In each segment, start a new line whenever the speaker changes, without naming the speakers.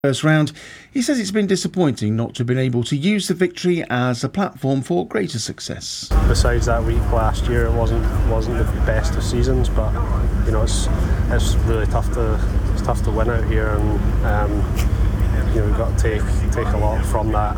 First round, he says it's been disappointing not to have been able to use the victory as a platform for greater success.
Besides that week last year, it wasn't the best of seasons, but it's really tough to win out here, and we've got to take a lot from that,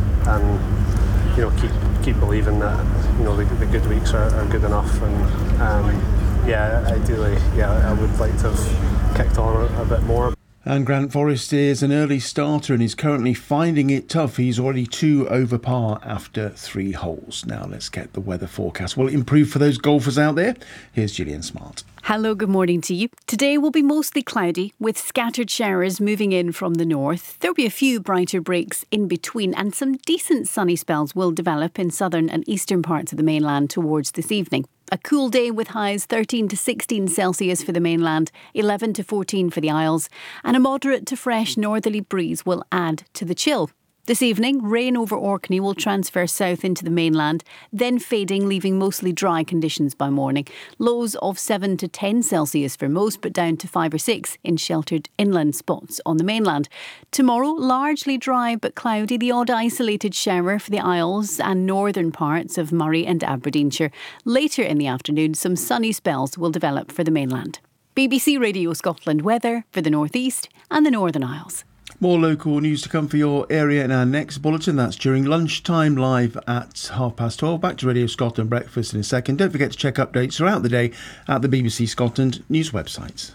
and keep believing that the good weeks are good enough, and ideally, I would like to have kicked on a bit more.
And Grant Forrest is an early starter and is currently finding it tough. He's already 2 over par after 3 holes. Now let's get the weather forecast. Will it improve for those golfers out there? Here's Gillian Smart.
Hello, good morning to you. Today will be mostly cloudy with scattered showers moving in from the north. There'll be a few brighter breaks in between, and some decent sunny spells will develop in southern and eastern parts of the mainland towards this evening. A cool day with highs 13 to 16 Celsius for the mainland, 11 to 14 for the Isles, and a moderate to fresh northerly breeze will add to the chill. This evening, rain over Orkney will transfer south into the mainland, then fading, leaving mostly dry conditions by morning. Lows of 7 to 10 Celsius for most, but down to 5 or 6 in sheltered inland spots on the mainland. Tomorrow, largely dry but cloudy, the odd isolated shower for the Isles and northern parts of Moray and Aberdeenshire. Later in the afternoon, some sunny spells will develop for the mainland. BBC Radio Scotland weather for the North East and the Northern Isles.
More local news to come for your area in our next bulletin. That's during lunchtime, live at 12:30. Back to Radio Scotland Breakfast in a second. Don't forget to check updates throughout the day at the BBC Scotland news websites.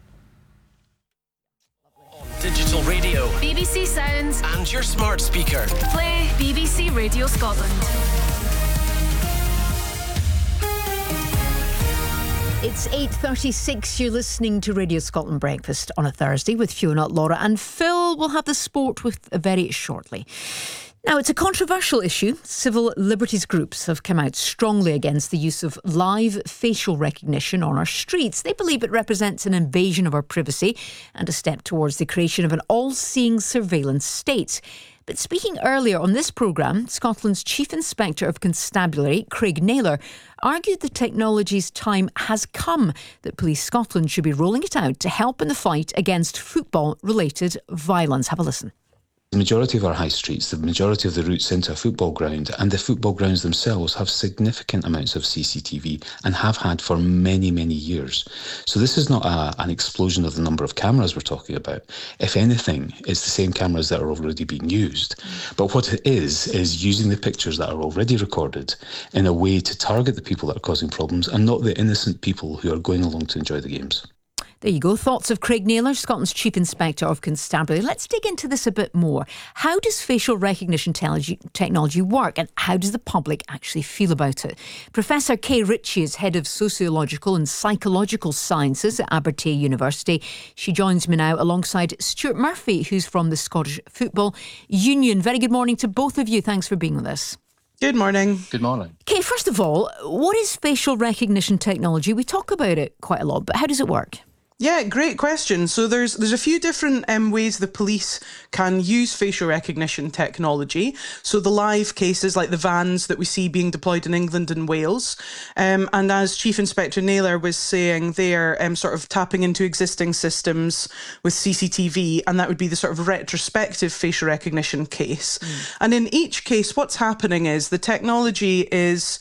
On digital radio,
BBC Sounds
and your smart speaker.
Play BBC Radio Scotland.
It's 8:36. You're listening to Radio Scotland Breakfast on a Thursday with Fiona, Laura and Phil. We'll have the sport with very shortly. Now, it's a controversial issue. Civil liberties groups have come out strongly against the use of live facial recognition on our streets. They believe it represents an invasion of our privacy and a step towards the creation of an all-seeing surveillance state. But speaking earlier on this programme, Scotland's Chief Inspector of Constabulary, Craig Naylor, argued the technology's time has come, that Police Scotland should be rolling it out to help in the fight against football-related violence. Have a listen.
The majority of our high streets, the majority of the routes into a football ground and the football grounds themselves have significant amounts of CCTV and have had for many, many years. So this is not an explosion of the number of cameras we're talking about. If anything, it's the same cameras that are already being used. But what it is using the pictures that are already recorded in a way to target the people that are causing problems and not the innocent people who are going along to enjoy the games.
There you go. Thoughts of Craig Naylor, Scotland's Chief Inspector of Constabulary. Let's dig into this a bit more. How does facial recognition technology work, and how does the public actually feel about it? Professor Kay Ritchie is Head of Sociological and Psychological Sciences at Abertay University. She joins me now alongside Stuart Murphy, who's from the Scottish Football Union. Very good morning to both of you. Thanks for being with us.
Good morning.
Good morning.
Kay, first of all, what is facial recognition technology? We talk about it quite a lot, but how does it work?
Yeah, great question. So there's a few different ways the police can use facial recognition technology. So the live cases, like the vans that we see being deployed in England and Wales. And as Chief Inspector Naylor was saying, they're sort of tapping into existing systems with CCTV, and that would be the sort of retrospective facial recognition case. And in each case, what's happening is the technology is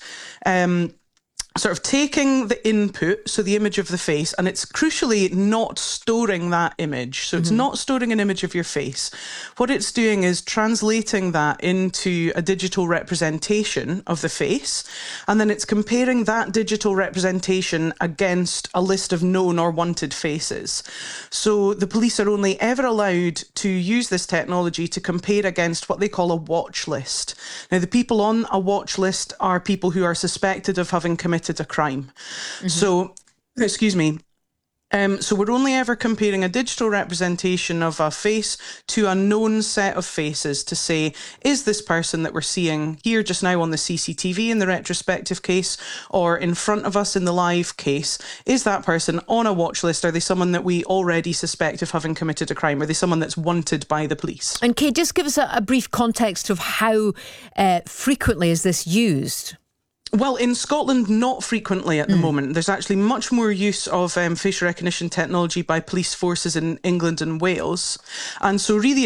sort of taking the input, so the image of the face, and it's crucially not storing that image. So it's not storing an image of your face. What it's doing is translating that into a digital representation of the face, and then it's comparing that digital representation against a list of known or wanted faces. So the police are only ever allowed to use this technology to compare against what they call a watch list. Now, the people on a watch list are people who are suspected of having committed a crime. So, excuse me. So we're only ever comparing a digital representation of a face to a known set of faces to say, is this person that we're seeing here just now on the CCTV in the retrospective case or in front of us in the live case, is that person on a watch list? Are they someone that we already suspect of having committed a crime? Are they someone that's wanted by the police?
And Kate, just give us a brief context of how frequently is this used?
Well, in Scotland, not frequently at the moment. There's actually much more use of facial recognition technology by police forces in England and Wales. And so really